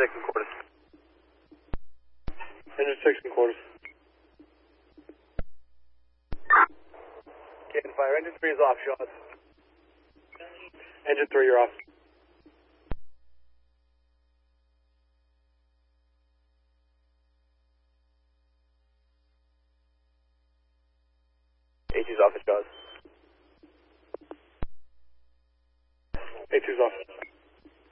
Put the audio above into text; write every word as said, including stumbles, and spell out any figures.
six and quarters. Engine six and quarters. Cannon fire. Engine three is off, Sean. Engine three, you're off.